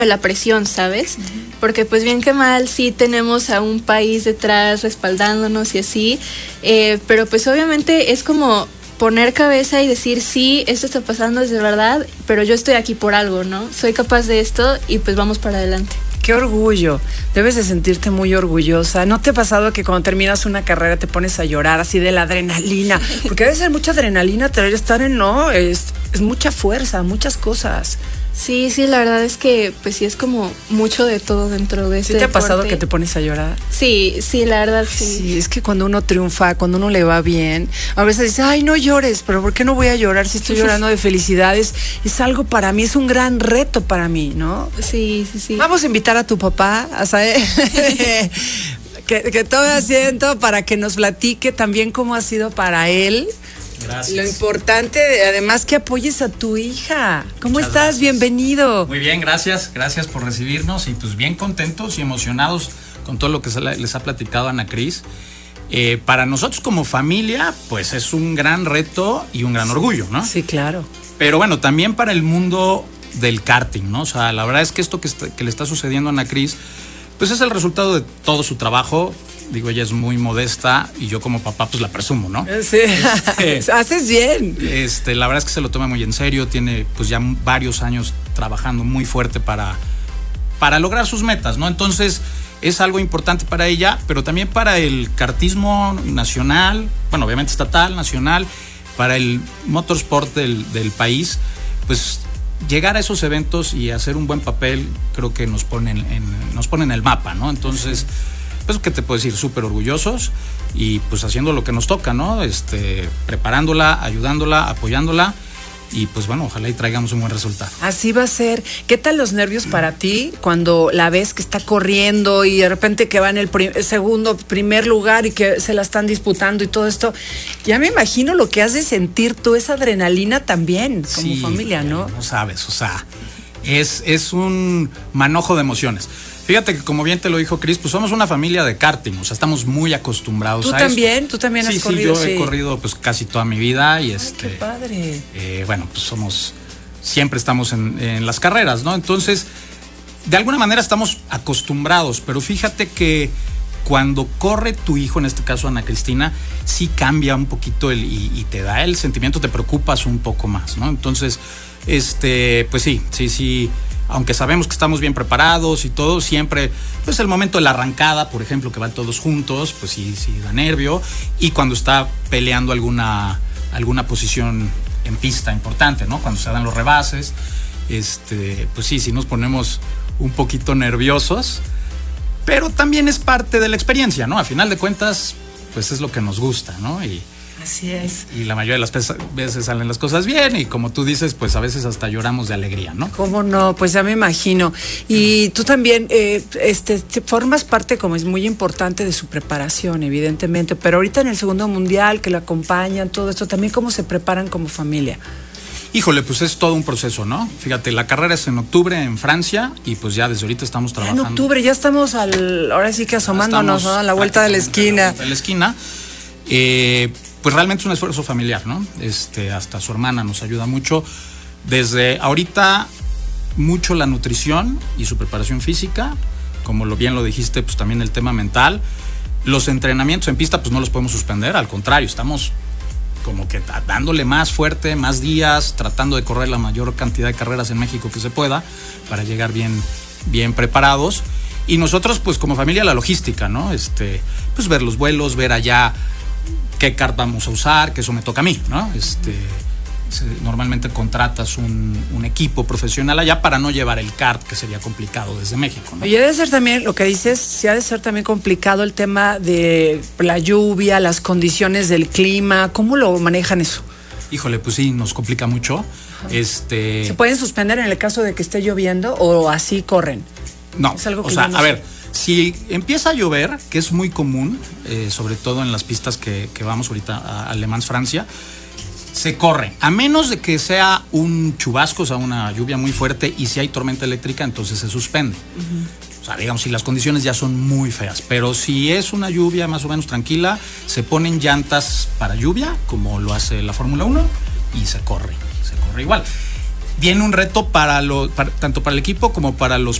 la presión, ¿sabes? Porque pues bien que mal sí tenemos a un país detrás respaldándonos y así, pero pues obviamente es como poner cabeza y decir, sí, esto está pasando, es de verdad, pero yo estoy aquí por algo, ¿no? Soy capaz de esto y pues vamos para adelante. Qué orgullo, debes de sentirte muy orgullosa. ¿No te ha pasado que cuando terminas una carrera te pones a llorar así de la adrenalina? Porque debe ser mucha adrenalina, tener estar en, no, es mucha fuerza, muchas cosas. Sí, la verdad es que pues sí es como mucho de todo dentro de este ¿Sí te ha deporte. pasado que te pones a llorar? Sí, la verdad sí. Sí, es que cuando uno triunfa, cuando uno le va bien, a veces dice, ay, no llores, pero ¿por qué no voy a llorar si estoy llorando de felicidades? Es algo para mí, es un gran reto para mí, ¿no? Sí. Vamos a invitar a tu papá a saber que tome asiento para que nos platique también cómo ha sido para él. Gracias. Lo importante, además, que apoyes a tu hija. ¿Cómo Muchas estás? gracias. Bienvenido. Muy bien, gracias por recibirnos y pues bien contentos y emocionados con todo lo que les ha platicado Ana Cris. Para nosotros como familia, pues es un gran reto y un gran orgullo, ¿no? Sí, claro. Pero bueno, también para el mundo del karting, ¿no? O sea, la verdad es que esto que le está sucediendo a Ana Cris, pues es el resultado de todo su trabajo. Digo, ella es muy modesta y yo como papá pues la presumo, ¿no? Sí, haces bien. La verdad es que se lo toma muy en serio, tiene pues ya varios años trabajando muy fuerte para lograr sus metas, ¿no? Entonces es algo importante para ella, pero también para el kartismo nacional, bueno, obviamente estatal, nacional, para el motorsport del país, pues llegar a esos eventos y hacer un buen papel creo que nos pone en el mapa, ¿no? Entonces, pues, ¿qué te puedo decir? Súper orgullosos y pues haciendo lo que nos toca, ¿no? Preparándola, ayudándola, apoyándola y pues bueno, ojalá y traigamos un buen resultado. Así va a ser. ¿Qué tal los nervios para ti cuando la ves que está corriendo y de repente que va en el primer lugar y que se la están disputando y todo esto? Ya me imagino lo que has de sentir tú, esa adrenalina también como familia, ¿no? No sabes, o sea, es un manojo de emociones. Fíjate que como bien te lo dijo Cris, pues somos una familia de karting, o sea, estamos muy acostumbrados a también? esto. ¿Tú también has Sí, corrido? Yo he corrido pues casi toda mi vida y Ay, qué padre. Bueno, pues siempre estamos en las carreras, ¿no? Entonces, de alguna manera estamos acostumbrados, pero fíjate que cuando corre tu hijo, en este caso Ana Cristina, sí cambia un poquito y te da el sentimiento, te preocupas un poco más, ¿no? Entonces, pues sí. Aunque sabemos que estamos bien preparados y todo, siempre, pues el momento de la arrancada, por ejemplo, que van todos juntos, pues sí da nervio. Y cuando está peleando alguna posición en pista importante, ¿no? Cuando se dan los rebases, pues sí nos ponemos un poquito nerviosos. Pero también es parte de la experiencia, ¿no? A final de cuentas, pues es lo que nos gusta, ¿no? Así es. Y la mayoría de las veces salen las cosas bien y como tú dices, pues a veces hasta lloramos de alegría, ¿no? ¿Cómo no? Pues ya me imagino. Y tú también formas parte, como es muy importante, de su preparación, evidentemente, pero ahorita en el segundo mundial que lo acompañan, todo esto, también cómo se preparan como familia. Híjole, pues es todo un proceso, ¿no? Fíjate, la carrera es en octubre en Francia y pues ya desde ahorita estamos trabajando. En octubre, ya estamos ahora sí que asomándonos, ¿no? A la vuelta de la esquina. A la vuelta de la esquina. Pues realmente es un esfuerzo familiar, ¿no? Hasta su hermana nos ayuda mucho. Desde ahorita, mucho la nutrición y su preparación física. Como bien lo dijiste, pues también el tema mental. Los entrenamientos en pista, pues no los podemos suspender. Al contrario, estamos como que dándole más fuerte, más días, tratando de correr la mayor cantidad de carreras en México que se pueda para llegar bien preparados. Y nosotros, pues como familia, la logística, ¿no? Pues ver los vuelos, ver allá qué kart vamos a usar, que eso me toca a mí, ¿no? Normalmente contratas un equipo profesional allá para no llevar el kart, que sería complicado desde México, ¿no? Y debe ser también, lo que dices, sí ha de ser también complicado el tema de la lluvia, las condiciones del clima. ¿Cómo lo manejan eso? Híjole, pues sí, nos complica mucho. ¿Se pueden suspender en el caso de que esté lloviendo o así corren? No, es algo que o sea, no a sé. ver, si empieza a llover, que es muy común, sobre todo en las pistas que vamos ahorita a Le Mans, Francia, se corre, a menos de que sea un chubasco, o sea, una lluvia muy fuerte, y si hay tormenta eléctrica, entonces se suspende. O sea, digamos, si las condiciones ya son muy feas, pero si es una lluvia más o menos tranquila, se ponen llantas para lluvia, como lo hace la Fórmula 1, y se corre igual. viene un reto tanto para el equipo como para los